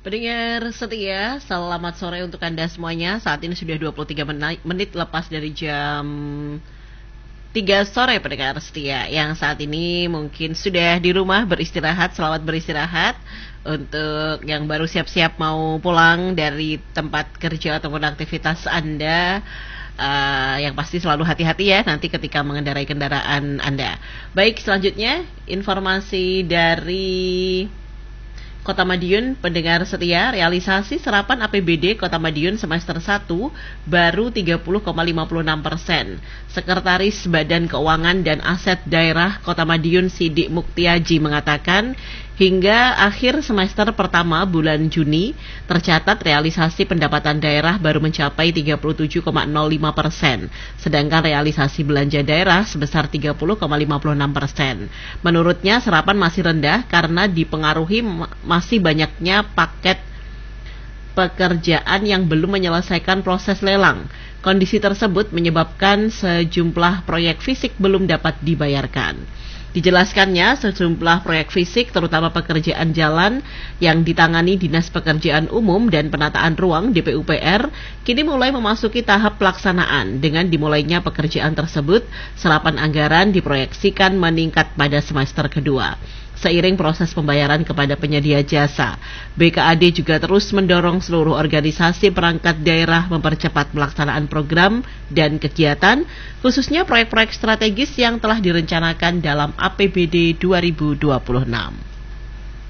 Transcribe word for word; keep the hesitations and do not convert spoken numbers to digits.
Pendengar setia, selamat sore untuk Anda semuanya. Saat ini sudah dua puluh tiga menit lepas dari jam tiga sore, pendengar setia. Yang saat ini mungkin sudah di rumah beristirahat, selamat beristirahat. Untuk yang baru siap-siap mau pulang dari tempat kerja ataupun aktivitas Anda, Uh, yang pasti selalu hati-hati ya nanti ketika mengendarai kendaraan Anda. Baik, selanjutnya informasi dari Kota Madiun, pendengar setia, realisasi serapan A P B D Kota Madiun semester satu baru tiga puluh koma lima puluh enam persen. Sekretaris Badan Keuangan dan Aset Daerah Kota Madiun Sidik Muktiaji mengatakan, hingga akhir semester pertama bulan Juni, tercatat realisasi pendapatan daerah baru mencapai tiga puluh tujuh koma nol lima persen, sedangkan realisasi belanja daerah sebesar tiga puluh koma lima puluh enam persen. Menurutnya, serapan masih rendah karena dipengaruhi masih banyaknya paket pekerjaan yang belum menyelesaikan proses lelang. Kondisi tersebut menyebabkan sejumlah proyek fisik belum dapat dibayarkan. Dijelaskannya, sejumlah proyek fisik terutama pekerjaan jalan yang ditangani Dinas Pekerjaan Umum dan Penataan Ruang D P U P R kini mulai memasuki tahap pelaksanaan. Dengan dimulainya pekerjaan tersebut, serapan anggaran diproyeksikan meningkat pada semester kedua. Seiring proses pembayaran kepada penyedia jasa, B K A D juga terus mendorong seluruh organisasi perangkat daerah mempercepat pelaksanaan program dan kegiatan, khususnya proyek-proyek strategis yang telah direncanakan dalam A P B D dua ribu dua puluh enam.